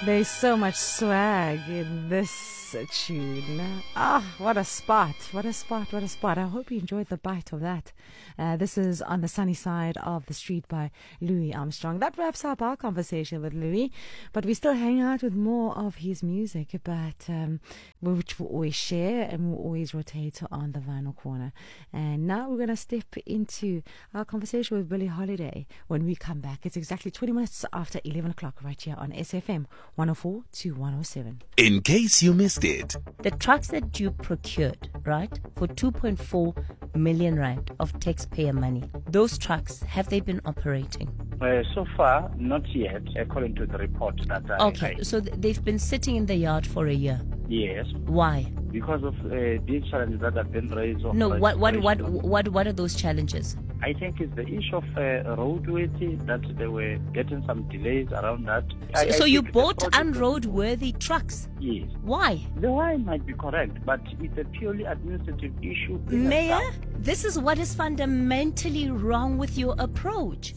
There's so much swag in this tune. What a spot. What a spot. What a spot. I hope you enjoyed the bite of that. This is On the Sunny Side of the Street by Louis Armstrong. That wraps up our conversation with Louis, but we still hang out with more of his music, which we'll always share and we'll always rotate on the Vinyl Corner. And now we're going to step into our conversation with Billie Holiday when we come back. It's exactly 20 minutes after 11 o'clock right here on SFM 104 to 107. In case you missed it, the trucks that you procured, right, for 2.4 million rand of taxpayer money, those trucks, have they been operating? So far, not yet, according to the report that I read. So they've been sitting in the yard for a year. Yes. Why? Because of these challenges that have been raised. What are those challenges? I think it's the issue of roadworthy, that they were getting some delays around that. So you bought unroadworthy trucks? Yes. Why? The why might be correct, but it's a purely administrative issue. Mayor, this is what is fundamentally wrong with your approach.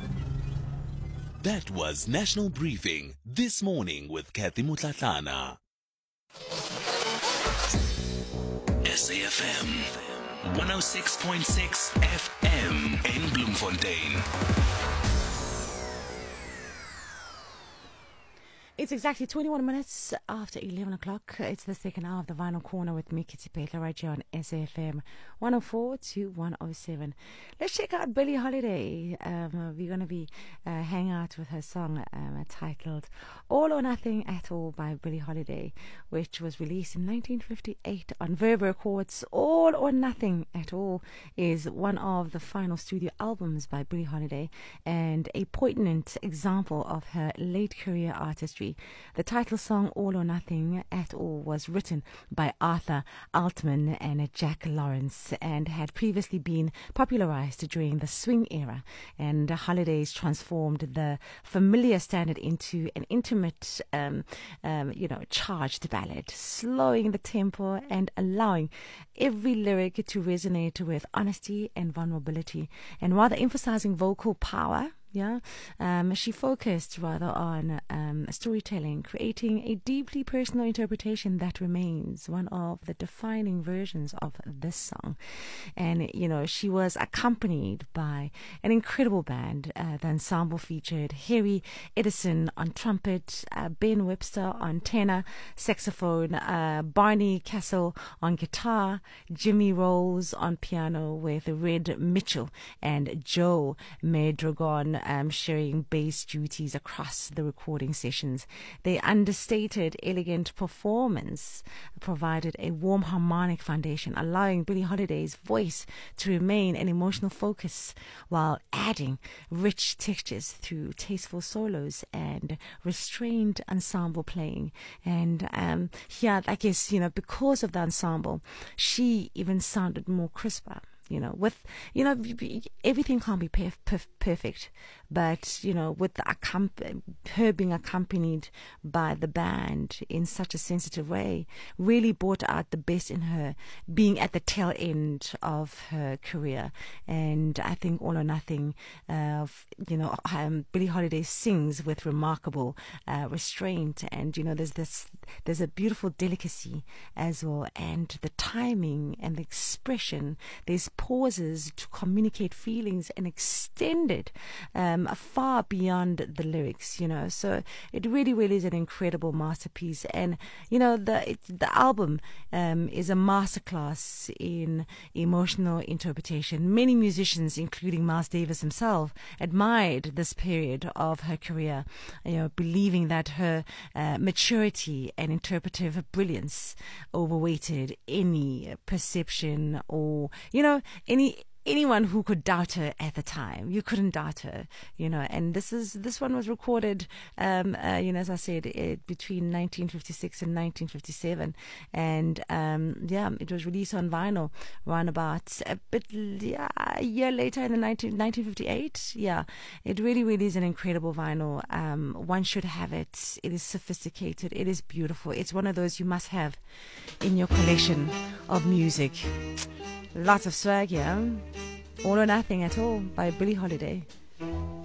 That was National Briefing this morning with Kathy Mutlatlana. SAFM 106.6 FM in Bloemfontein. It's exactly 21 minutes after 11 o'clock. It's the second hour of the Vinyl Corner with me, Kitty Petla, right here on SAFM 104 to 107. Let's check out Billie Holiday. We're going to be hanging out with her song titled All or Nothing at All by Billie Holiday, which was released in 1958 on Verve Records. All or Nothing at All is one of the final studio albums by Billie Holiday and a poignant example of her late career artistry. The title song All or Nothing at All was written by Arthur Altman and Jack Lawrence and had previously been popularized during the swing era, and Holidays transformed the familiar standard into an intimate charged ballad, slowing the tempo and allowing every lyric to resonate with honesty and vulnerability, and rather emphasizing vocal power. She focused rather on storytelling, creating a deeply personal interpretation that remains one of the defining versions of this song. And, she was accompanied by an incredible band. The ensemble featured Harry Edison on trumpet, Ben Webster on tenor, saxophone, Barney Castle on guitar, Jimmy Rose on piano with Red Mitchell and Joe Madragon sharing bass duties across the recording sessions. Their understated, elegant performance provided a warm harmonic foundation, allowing Billie Holiday's voice to remain an emotional focus while adding rich textures through tasteful solos and restrained ensemble playing. And I guess, because of the ensemble, she even sounded more crisper. Everything can't be perfect, but with her being accompanied by the band in such a sensitive way, really brought out the best in her, being at the tail end of her career. And I think All or Nothing, Billie Holiday sings with remarkable restraint, and there's a beautiful delicacy as well, and the timing and the expression. There's pauses to communicate feelings and extend it far beyond the lyrics, so it really, really is an incredible masterpiece. And the album is a masterclass in emotional interpretation. Many musicians, including Miles Davis himself, admired this period of her career, believing that her maturity and interpretive brilliance overweighted any perception or anyone who could doubt her at the time. You couldn't doubt her, and this one was recorded, as I said, between 1956 and 1957, and it was released on vinyl around about a year later in the 1958. It really, really is an incredible vinyl. One should have it. It is sophisticated. It is beautiful. It's one of those you must have in your collection of music. Lots of swag, yeah. All or Nothing at All by Billie Holiday.